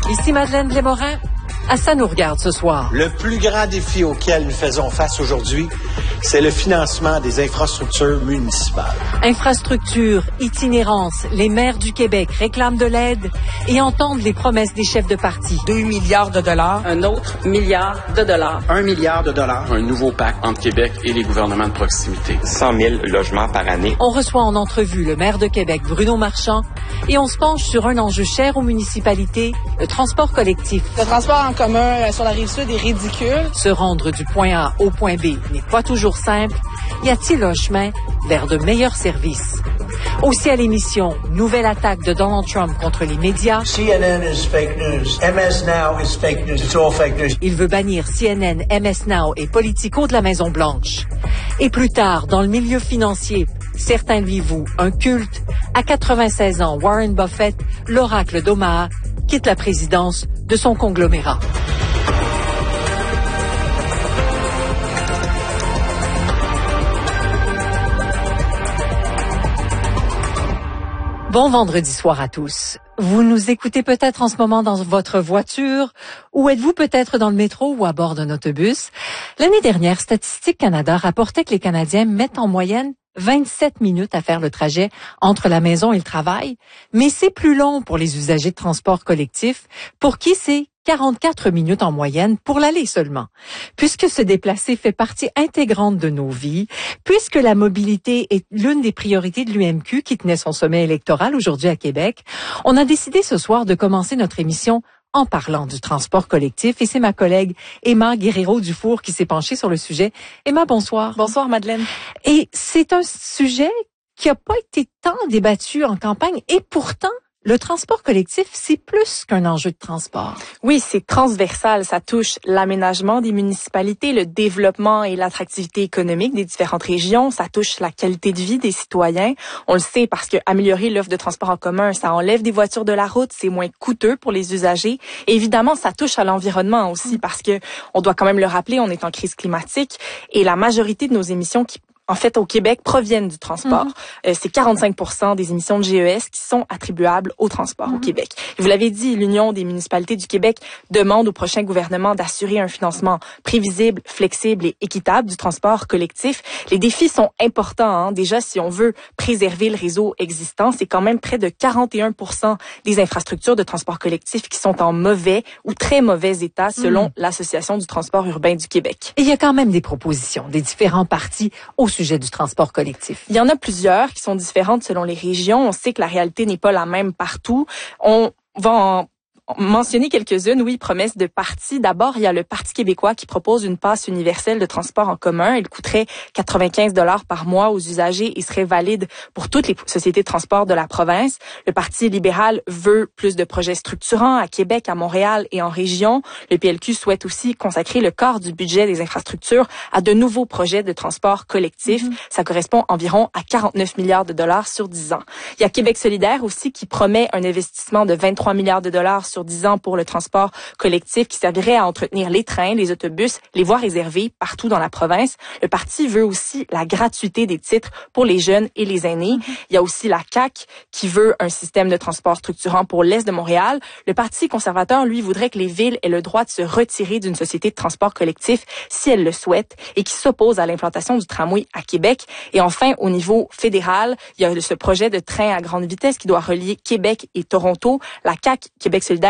Ici Madeleine Blais-Morin. Ça nous regarde ce soir. Le plus grand défi auquel nous faisons face aujourd'hui, c'est le financement des infrastructures municipales. Infrastructure, itinérance, les maires du Québec réclament de l'aide et entendent les promesses des chefs de parti. 2 milliards de dollars. Un autre milliard de dollars. 1 milliard de dollars. Un nouveau pacte entre Québec et les gouvernements de proximité. 100 000 logements par année. On reçoit en entrevue le maire de Québec, Bruno Marchand, et on se penche sur un enjeu cher aux municipalités, le transport collectif. Le transport en commun sur la Rive-Sud est ridicule. Se rendre du point A au point B n'est pas toujours simple. Y a-t-il un chemin vers de meilleurs services? Aussi à l'émission, nouvelle attaque de Donald Trump contre les médias. CNN is fake news. MS Now is fake news. It's all fake news. Il veut bannir CNN, MS Now et Politico de la Maison-Blanche. Et plus tard, dans le milieu financier, certains lui vouent un culte. À 96 ans, Warren Buffett, l'oracle d'Omaha, quitte la présidence de son conglomérat. Bon vendredi soir à tous. Vous nous écoutez peut-être en ce moment dans votre voiture ou êtes-vous peut-être dans le métro ou à bord d'un autobus. L'année dernière, Statistique Canada rapportait que les Canadiens mettent en moyenne 27 minutes à faire le trajet entre la maison et le travail, mais c'est plus long pour les usagers de transport collectif, pour qui c'est 44 minutes en moyenne pour l'aller seulement. Puisque se déplacer fait partie intégrante de nos vies, puisque la mobilité est l'une des priorités de l'UMQ qui tenait son sommet électoral aujourd'hui à Québec, on a décidé ce soir de commencer notre émission en parlant du transport collectif. Et c'est ma collègue Emma Guerrero-Dufour qui s'est penchée sur le sujet. Emma, bonsoir. Bonsoir, Madeleine. Et c'est un sujet qui n'a pas été tant débattu en campagne et pourtant, le transport collectif, c'est plus qu'un enjeu de transport. Oui, c'est transversal. Ça touche l'aménagement des municipalités, le développement et l'attractivité économique des différentes régions. Ça touche la qualité de vie des citoyens. On le sait parce que améliorer l'offre de transport en commun, ça enlève des voitures de la route, c'est moins coûteux pour les usagers. Et évidemment, ça touche à l'environnement aussi parce que on doit quand même le rappeler, on est en crise climatique et la majorité de nos émissions en fait, au Québec, proviennent du transport. C'est 45% des émissions de GES qui sont attribuables au transport au Québec. Et vous l'avez dit, l'Union des municipalités du Québec demande au prochain gouvernement d'assurer un financement prévisible, flexible et équitable du transport collectif. Les défis sont importants. Déjà, si on veut préserver le réseau existant, c'est quand même près de 41% des infrastructures de transport collectif qui sont en mauvais ou très mauvais état selon l'Association du transport urbain du Québec. Et il y a quand même des propositions des différents partis au sujet du transport collectif. Il y en a plusieurs qui sont différentes selon les régions. On sait que la réalité n'est pas la même partout. On va en mentionner quelques-unes, oui, promesses de partis. D'abord, il y a le Parti québécois qui propose une passe universelle de transport en commun. Elle coûterait 95 $ par mois aux usagers et serait valide pour toutes les sociétés de transport de la province. Le Parti libéral veut plus de projets structurants à Québec, à Montréal et en région. Le PLQ souhaite aussi consacrer le quart du budget des infrastructures à de nouveaux projets de transport collectif. Ça correspond environ à 49 milliards de dollars sur 10 ans. Il y a Québec solidaire aussi qui promet un investissement de 23 milliards de dollars sur 10 ans pour le transport collectif qui servirait à entretenir les trains, les autobus, les voies réservées partout dans la province. Le parti veut aussi la gratuité des titres pour les jeunes et les aînés. Il y a aussi la CAQ qui veut un système de transport structurant pour l'Est de Montréal. Le Parti conservateur, lui, voudrait que les villes aient le droit de se retirer d'une société de transport collectif si elles le souhaitent et qui s'oppose à l'implantation du tramway à Québec. Et enfin, au niveau fédéral, il y a ce projet de train à grande vitesse qui doit relier Québec et Toronto. La CAQ, Québec solidaire,